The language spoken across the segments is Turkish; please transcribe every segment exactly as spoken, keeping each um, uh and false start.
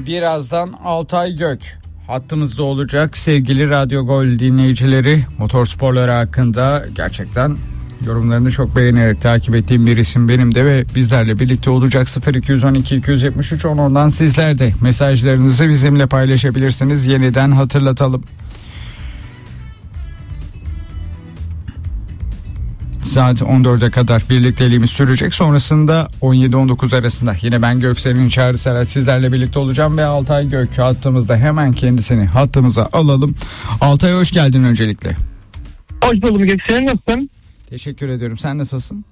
Birazdan Altay Gök hattımızda olacak. Sevgili Radyo Gol dinleyicileri, motorsporları hakkında gerçekten yorumlarını çok beğenerek takip ettiğim bir isim benim de ve bizlerle birlikte olacak. Sıfır iki on iki iki yetmiş üç on ondan sizler de mesajlarınızı bizimle paylaşabilirsiniz. Yeniden hatırlatalım. Saat on dörde kadar birlikteliğimiz sürecek. Sonrasında on yedi on dokuz arasında yine ben Göksel'in Çağrı Serhat sizlerle birlikte olacağım ve Altay Gök hattımızda, hemen kendisini hattımıza alalım. Altay, hoş geldin öncelikle. Hoş buldum Göksel, nasılsın? Teşekkür ediyorum. Sen nasılsın?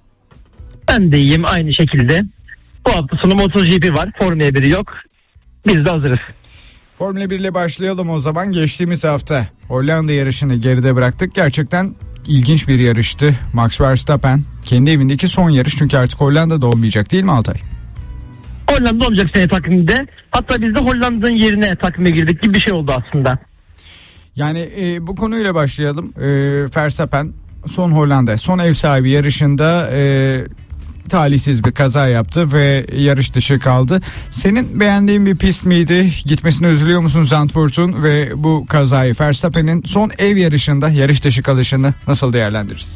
Ben de iyiyim aynı şekilde. Bu hafta sonu MotoGP var, Formula bir yok. Biz de hazırız. Formula bir ile başlayalım o zaman. Geçtiğimiz hafta Hollanda yarışını geride bıraktık. Gerçekten İlginç bir yarıştı. Max Verstappen kendi evindeki son yarış, çünkü artık Hollanda'da olmayacak değil mi Altay? Hollanda olacak sene takviminde. Hatta biz de Hollanda'nın yerine takvime girdik gibi bir şey oldu aslında. Yani e, bu konuyla başlayalım. E, Verstappen son Hollanda, son ev sahibi yarışında e, talihsiz bir kaza yaptı ve yarış dışı kaldı. Senin beğendiğin bir pist miydi? Gitmesine üzülüyor musun Zandvoort'un ve bu kazayı, Verstappen'in son ev yarışında yarış dışı kalışını nasıl değerlendirirsin?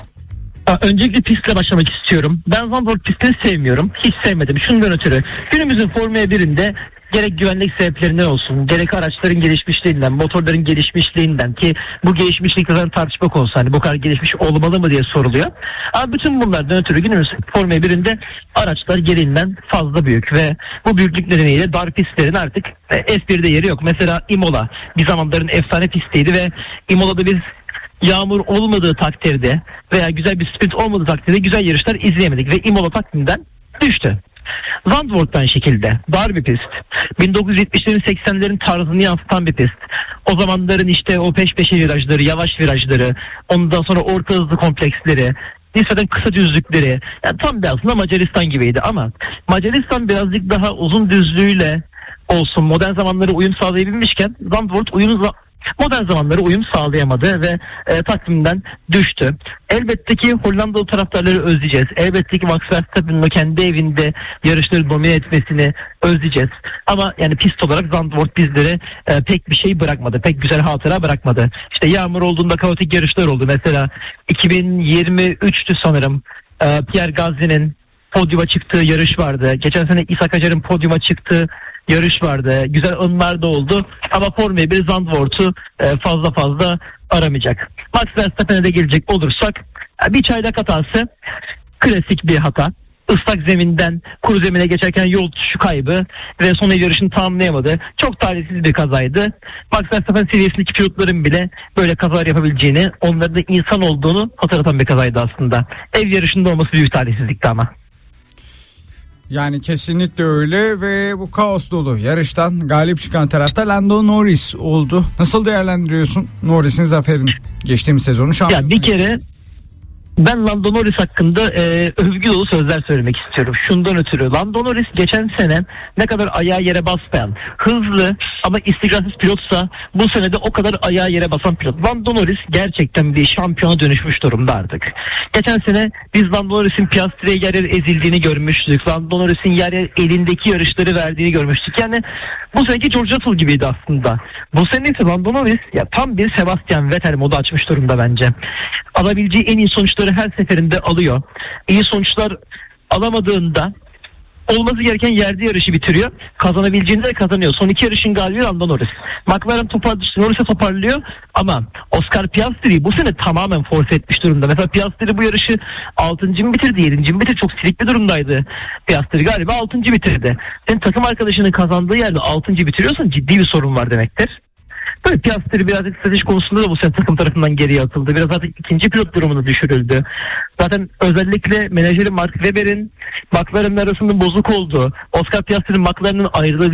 Öncelikle pistle başlamak istiyorum. Ben Zandvoort pistini sevmiyorum. Hiç sevmedim. Şundan ötürü. Günümüzün Formula birinde gerek güvenlik sebeplerinden olsun, gerek araçların gelişmişliğinden, motorların gelişmişliğinden, ki bu gelişmişlik zaten tartışma konusu, hani bu kadar gelişmiş olmalı mı diye soruluyor. Ama bütün bunlardan ötürü günümüz Formula birinde araçlar gereğinden fazla büyük ve bu büyüklük nedeniyle dar pistlerin artık F birde yeri yok. Mesela Imola bir zamanların efsane pistiydi ve Imola'da biz yağmur olmadığı takdirde veya güzel bir sprint olmadığı takdirde güzel yarışlar izleyemedik ve Imola takvimden düştü. Zandvoort aynı şekilde dar bir pist. bin dokuz yüz yetmişlerin seksenlerin tarzını yansıtan bir pist. O zamanların işte o peş peşe virajları, yavaş virajları, ondan sonra orta hızlı kompleksleri, nispeten kısa düzlükleri, yani tam bir aslında Macaristan gibiydi ama Macaristan birazcık daha uzun düzlüğüyle olsun, modern zamanlara uyum sağlayabilmişken Zandvoort uyum modern zamanlara uyum sağlayamadı ve e, takvimden düştü. Elbette ki Hollandalı taraftarları özleyeceğiz. Elbette ki Max Verstappen'in kendi evinde yarışları domine etmesini özleyeceğiz. Ama yani pist olarak Zandvoort bizlere e, pek bir şey bırakmadı. Pek güzel hatıra bırakmadı. İşte yağmur olduğunda kaotik yarışlar oldu. Mesela iki bin yirmi üçtü sanırım. E, Pierre Gasly'nin podyuma çıktığı yarış vardı. Geçen sene İshak Acar'ın podyuma çıktığı yarış vardı. Güzel anılar da oldu. Ama Formula bir Zandvoort'u fazla fazla aramayacak. Max Verstappen'e de gelecek olursak, bir çaylak hatası klasik bir hata. Islak zeminden kuru zemine geçerken yol tutuşu kaybı ve son yarışını tamamlayamadı. Çok talihsiz bir kazaydı. Max Verstappen seviyesindeki pilotların bile böyle kazalar yapabileceğini, onların da insan olduğunu hatırlatan bir kazaydı aslında. Ev yarışında olması büyük talihsizlikti ama. Yani kesinlikle öyle ve bu kaos dolu yarıştan galip çıkan tarafta Lando Norris oldu. Nasıl değerlendiriyorsun Norris'in zaferini? Geçtiğimiz sezonu şampiyon. Ya bir kere ben Lando Norris hakkında e, övgü dolu sözler söylemek istiyorum. Şundan ötürü Lando Norris geçen sene ne kadar ayağı yere basmayan, hızlı ama istikrarsız pilotsa, bu sene de o kadar ayağı yere basan pilot. Lando Norris gerçekten bir şampiyona dönüşmüş durumda artık. Geçen sene biz Lando Norris'in Piastri'ye yer yer ezildiğini görmüştük. Lando Norris'in yer yer elindeki yarışları verdiğini görmüştük. Yani bu seneki George Russell gibiydi aslında. Bu sene ise Lando Norris ya tam bir Sebastian Vettel modu açmış durumda bence. Alabileceği en iyi sonuçları her seferinde alıyor. İyi sonuçlar alamadığında olması gereken yerde yarışı bitiriyor. Kazanabileceğinde de kazanıyor. Son iki yarışın galibi Lando Norris. McLaren topar, Norris'e toparlıyor ama Oscar Piastri bu sene tamamen force etmiş durumda. Mesela Piastri bu yarışı altıncı mı bitirdi, yedinci mi bitirdi? Çok silik bir durumdaydı. Piastri galiba altıncı bitirdi. Senin takım arkadaşının kazandığı yerde altıncı bitiriyorsan ciddi bir sorun var demektir. Böyle Piastri birazcık strateji konusunda da bu sene takım tarafından geriye atıldı. Biraz artık ikinci pilot durumunu düşürüldü. Zaten özellikle menajeri Mark Webber'in McLaren'ın arasında bozuk olduğu, Oscar Piastri'nin McLaren'ın ayrılığı